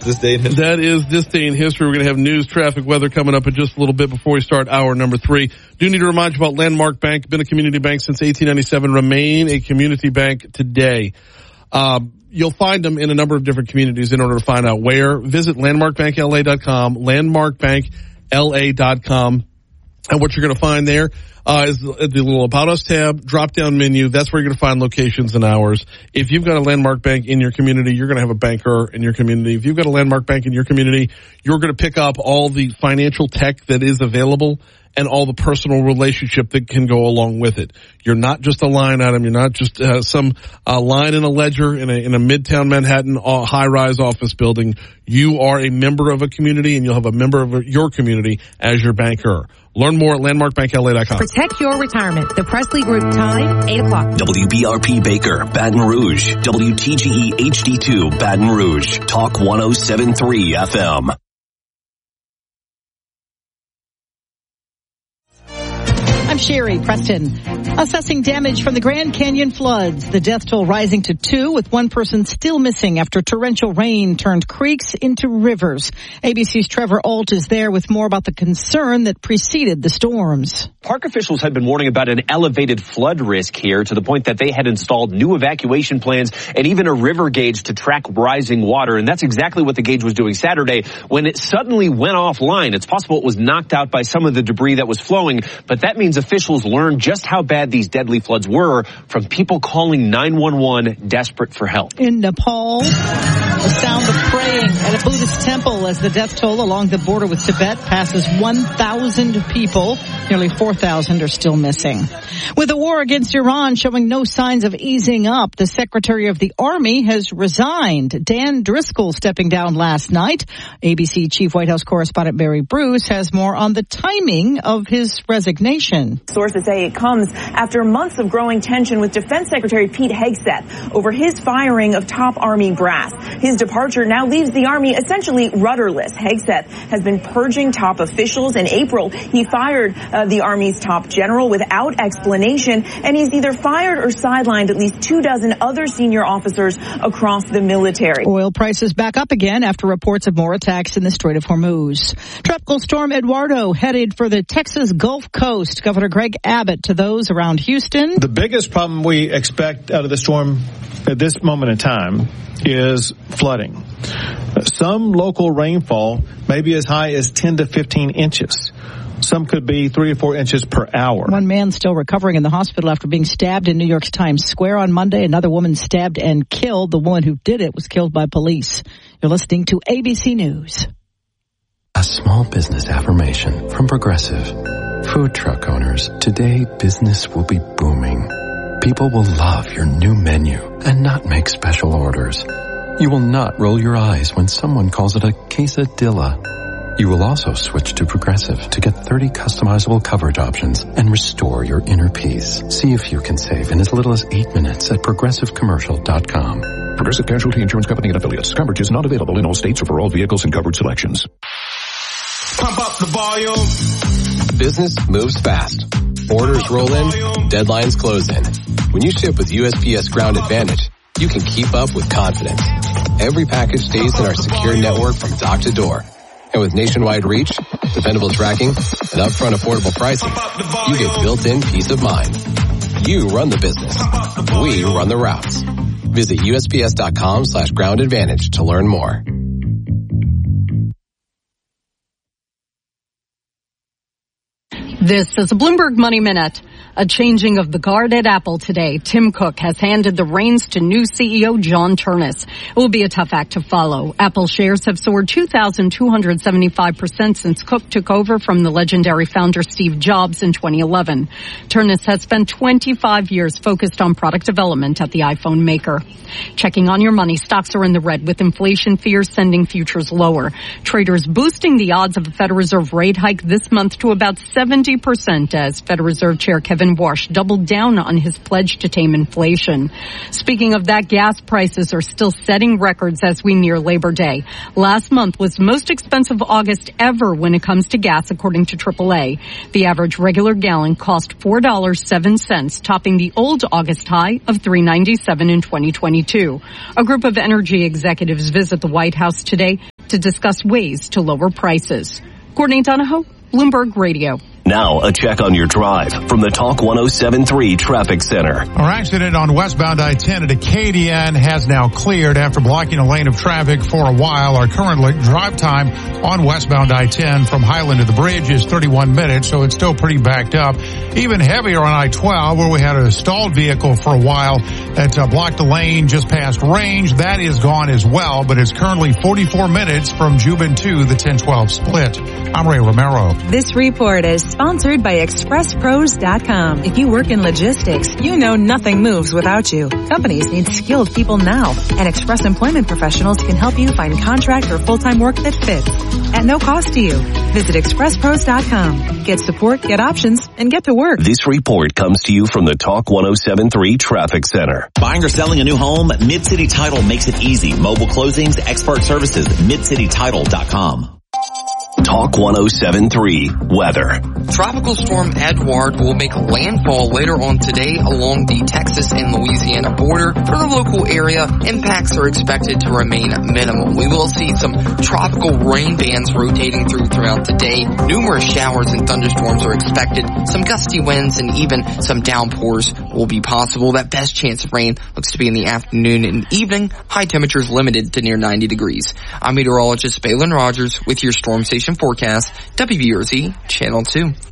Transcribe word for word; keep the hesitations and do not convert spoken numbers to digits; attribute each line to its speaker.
Speaker 1: This day in history.
Speaker 2: That is this day in history. We're going to have news, traffic, weather coming up in just a little bit before we start hour number three. Do need to remind you about Landmark Bank. Been a community bank since eighteen ninety-seven. Remain a community bank today. Um, you'll find them in a number of different communities. In order to find out where, visit landmark bank l a dot com, landmark bank l a dot com. And what you're going to find there uh, is the, the little About Us tab, drop-down menu. That's where you're going to find locations and hours. If you've got a Landmark Bank in your community, you're going to have a banker in your community. If you've got a Landmark Bank in your community, you're going to pick up all the financial tech that is available and all the personal relationship that can go along with it. You're not just a line item. You're not just uh, some uh, line in a ledger in a, in a midtown Manhattan uh, high-rise office building. You are a member of a community, and you'll have a member of your community as your banker. Learn more at landmark bank l a dot com.
Speaker 3: Protect your retirement. The Presley Group time, eight o'clock.
Speaker 4: W B R P Baker, Baton Rouge. W T G E H D two, Baton Rouge. Talk one oh seven point three F M.
Speaker 5: I'm Sherry Preston. Assessing damage from the Grand Canyon floods. The death toll rising to two, with one person still missing after torrential rain turned creeks into rivers. A B C's Trevor Ault is there with more about the concern that preceded the storms.
Speaker 6: Park officials had been warning about an elevated flood risk here, to the point that they had installed new evacuation plans and even a river gauge to track rising water. And that's exactly what the gauge was doing Saturday when it suddenly went offline. It's possible it was knocked out by some of the debris that was flowing, but that means officials learned just how bad these deadly floods were from people calling nine one one desperate for help.
Speaker 5: In Nepal, the sound of praying at a Buddhist temple as the death toll along the border with Tibet passes one thousand people. Nearly four thousand are still missing. With the war against Iran showing no signs of easing up, the Secretary of the Army has resigned. Dan Driscoll stepping down last night. A B C Chief White House correspondent Mary Bruce has more on the timing of his resignation.
Speaker 7: Sources say it comes after months of growing tension with Defense Secretary Pete Hegseth over his firing of top Army brass. His departure now leaves the Army essentially rudderless. Hegseth has been purging top officials. In April, he fired uh, the Army's top general without explanation, and he's either fired or sidelined at least two dozen other senior officers across the military.
Speaker 5: Oil prices back up again after reports of more attacks in the Strait of Hormuz. Tropical storm Eduardo headed for the Texas Gulf Coast. Governor Greg Abbott to those around Houston.
Speaker 8: The biggest problem we expect out of the storm at this moment in time is flooding. Some local rainfall may be as high as ten to fifteen inches. Some could be three or four inches per hour.
Speaker 5: One man still recovering in the hospital after being stabbed in New York's Times Square on Monday. Another woman stabbed and killed. The woman who did it was killed by police. You're listening to A B C News.
Speaker 9: A small business affirmation from Progressive. Food truck owners, today business will be booming. People will love your new menu and not make special orders. You will not roll your eyes when someone calls it a quesadilla. You will also switch to Progressive to get thirty customizable coverage options and restore your inner peace. See if you can save in as little as eight minutes at progressive commercial dot com.
Speaker 10: Progressive Casualty Insurance Company and Affiliates. Coverage is not available in all states or for all vehicles and covered selections.
Speaker 11: Pump up the volume.
Speaker 12: Business moves fast. Orders roll in, deadlines close in. When you ship with U S P S Ground Advantage, you can keep up with confidence. Every package stays in our secure network from dock to door. And with nationwide reach, dependable tracking, and upfront affordable pricing, you get built-in peace of mind. You run the business. We run the routes. Visit usps.com slash ground advantage to learn more.
Speaker 13: This is a Bloomberg Money Minute. A changing of the guard at Apple today. Tim Cook has handed the reins to new C E O John Ternus. It will be a tough act to follow. Apple shares have soared two thousand two hundred seventy-five percent since Cook took over from the legendary founder Steve Jobs in twenty eleven. Ternus has spent twenty-five years focused on product development at the iPhone maker. Checking on your money, stocks are in the red with inflation fears sending futures lower. Traders boosting the odds of a Federal Reserve rate hike this month to about seventy percent as Federal Reserve Chair Kevin Warsh doubled down on his pledge to tame inflation. Speaking of that, gas prices are still setting records as we near Labor Day. Last month was the most expensive August ever when it comes to gas, according to triple A. The average regular gallon cost four dollars and seven cents, topping the old August high of three dollars and ninety-seven cents in twenty twenty-two. A group of energy executives visit the White House today to discuss ways to lower prices. Courtney Donahoe, Bloomberg Radio.
Speaker 4: Now, a check on your drive from the Talk one oh seven point three Traffic Center.
Speaker 1: Our accident on westbound I ten at Acadian has now cleared after blocking a lane of traffic for a while. Our current drive time on westbound I ten from Highland to the bridge is thirty-one minutes, so it's still pretty backed up. Even heavier on I twelve, where we had a stalled vehicle for a while that uh, blocked the lane just past Range. That is gone as well, but it's currently forty-four minutes from Juban to the ten twelve split. I'm Ray Romero.
Speaker 14: This report is sponsored by Express Pros dot com. If you work in logistics, you know nothing moves without you. Companies need skilled people now, and Express Employment Professionals can help you find contract or full-time work that fits at no cost to you. Visit Express Pros dot com. Get support, get options, and get to work.
Speaker 4: This report comes to you from the Talk one oh seven point three Traffic Center.
Speaker 15: Buying or selling a new home? Mid-City Title makes it easy. Mobile closings, expert services, mid city title dot com.
Speaker 4: Talk one oh seven point three Weather.
Speaker 16: Tropical storm Edward will make landfall later on today along the Texas and Louisiana border. For the local area, impacts are expected to remain minimal. We will see some tropical rain bands rotating through throughout the day. Numerous showers and thunderstorms are expected. Some gusty winds and even some downpours will be possible. That best chance of rain looks to be in the afternoon and evening. High temperatures limited to near ninety degrees. I'm meteorologist Balin Rogers with your Storm Station forecast, W B R Z Channel two.